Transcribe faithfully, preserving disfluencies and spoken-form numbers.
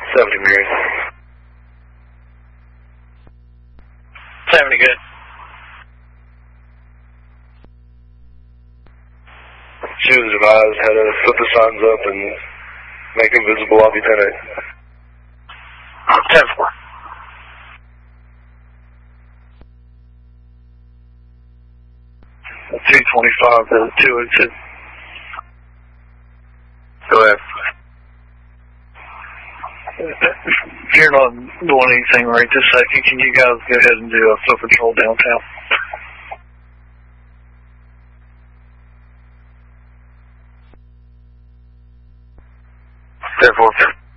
seventy Mary. seventy, good. She was advised how to put the signs up and make them visible. I'll be ten eight. ten four. two twenty-five to two oh two. Go ahead. If you're not doing anything right this second, can you guys go ahead and do a foot patrol downtown? ten four.